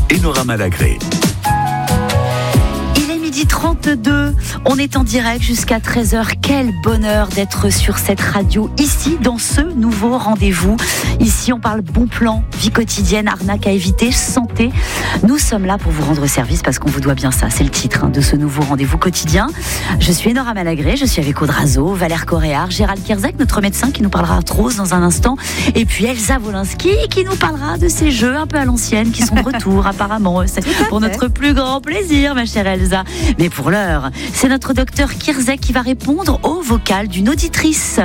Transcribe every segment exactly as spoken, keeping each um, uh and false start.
Enora Malagré. trente-deux, on est en direct jusqu'à treize heures. Quel bonheur d'être sur cette radio, ici, dans ce nouveau rendez-vous. Ici, on parle bon plan, vie quotidienne, arnaque à éviter, santé. Nous sommes là pour vous rendre service parce qu'on vous doit bien ça. C'est le titre hein, de ce nouveau rendez-vous quotidien. Je suis Enora Malagré, je suis avec Audrazo, Valère Coréard, Gérald Kierzek, notre médecin qui nous parlera arthrose dans un instant. Et puis Elsa Wolinski qui nous parlera de ces jeux un peu à l'ancienne qui sont de retour apparemment. C'est pour notre plus grand plaisir, ma chère Elsa. Mais pour l'heure, c'est notre docteur Kierzek qui va répondre au vocal d'une auditrice.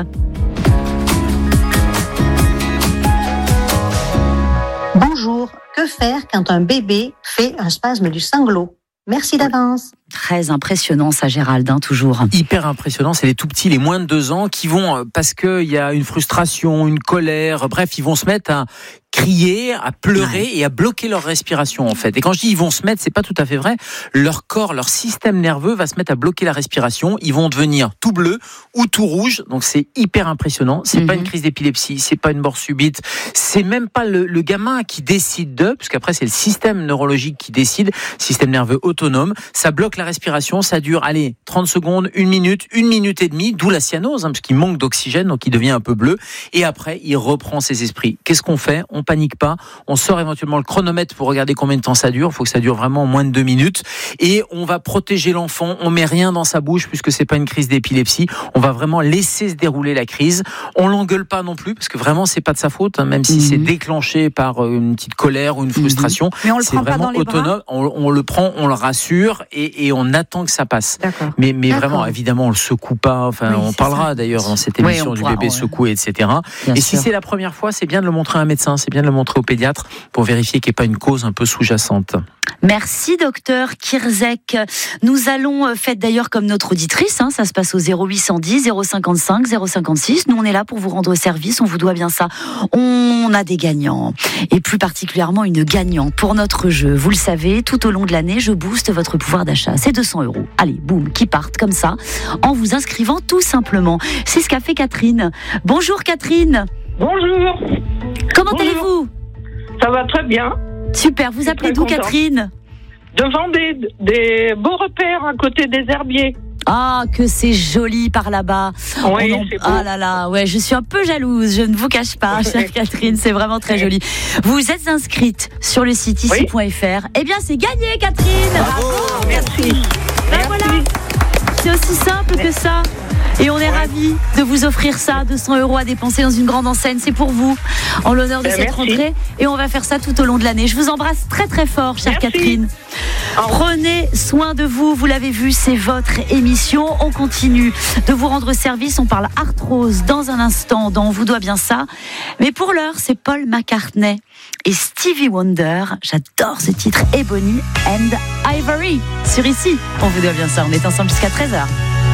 Bonjour, que faire quand un bébé fait un spasme du sanglot ? Merci d'avance. Très impressionnant ça Gérald, hein, toujours. Hyper impressionnant, c'est les tout petits, les moins de deux ans qui vont, parce qu'il y a une frustration, une colère, bref, ils vont se mettre à crier, à pleurer ouais. et à bloquer leur respiration en fait. Et quand je dis ils vont se mettre, c'est pas tout à fait vrai. Leur corps, leur système nerveux va se mettre à bloquer la respiration. Ils vont devenir tout bleu ou tout rouge. Donc c'est hyper impressionnant. C'est mm-hmm. pas une crise d'épilepsie, c'est pas une mort subite. C'est même pas le, le gamin qui décide de, parce qu'après c'est le système neurologique qui décide, système nerveux autonome. Ça bloque la respiration. Ça dure, allez, trente secondes, une minute, une minute et demie. D'où la cyanose, hein, parce qu'il manque d'oxygène, donc il devient un peu bleu. Et après, il reprend ses esprits. Qu'est-ce qu'on fait ? On panique pas, on sort éventuellement le chronomètre pour regarder combien de temps ça dure, il faut que ça dure vraiment moins de deux minutes, et on va protéger l'enfant, on met rien dans sa bouche puisque c'est pas une crise d'épilepsie, on va vraiment laisser se dérouler la crise, on l'engueule pas non plus, parce que vraiment c'est pas de sa faute, hein, même si mmh. c'est déclenché par une petite colère ou une frustration, mmh. mais on le c'est prend vraiment pas dans les autonome, on, on le prend, on le rassure, et, et on attend que ça passe. D'accord. Mais, mais D'accord. vraiment, évidemment, on le secoue pas, enfin, oui, on parlera ça. D'ailleurs dans cette émission oui, du pourra, bébé ouais. secoué, et cetera. Bien et sûr. Si c'est la première fois, c'est bien de le montrer à un médecin, c'est bien de le montrer au pédiatre, pour vérifier qu'il n'y ait pas une cause un peu sous-jacente. Merci docteur Kierzek. Nous allons, faites d'ailleurs comme notre auditrice, hein, ça se passe au zéro huit cent dix, zéro cinquante-cinq, zéro cinquante-six. Nous on est là pour vous rendre service, on vous doit bien ça. On a des gagnants, et plus particulièrement une gagnante pour notre jeu. Vous le savez, tout au long de l'année, je booste votre pouvoir d'achat. C'est deux cents euros. Allez, boum, qui partent comme ça, en vous inscrivant tout simplement. C'est ce qu'a fait Catherine. Bonjour Catherine. Bonjour. Comment Bonjour. allez-vous ? Ça va très bien. Super, vous appelez d'où contente. Catherine ? De Vendée, des beaux repères à côté des herbiers. Ah, que c'est joli par là-bas. Oui, en... c'est beau. Ah là là, ouais, je suis un peu jalouse, je ne vous cache pas, chère Catherine, c'est vraiment très joli. Vous êtes inscrite sur le site ici point f r. Oui. Eh bien, c'est gagné, Catherine. Bravo, Bravo. Merci. Ben Merci. Voilà, c'est aussi simple que ça. Et on est ouais. ravis de vous offrir ça, deux cents euros à dépenser dans une grande enseigne. C'est pour vous, en l'honneur de ben cette merci. rentrée. Et on va faire ça tout au long de l'année. Je vous embrasse très très fort, chère merci. Catherine. Prenez soin de vous. Vous l'avez vu, c'est votre émission. On continue de vous rendre service. On parle arthrose dans un instant, dans On vous doit bien ça. Mais pour l'heure, c'est Paul McCartney et Stevie Wonder. J'adore ce titre. Ebony and Ivory. Sur Ici, On vous doit bien ça. On est ensemble jusqu'à treize heures.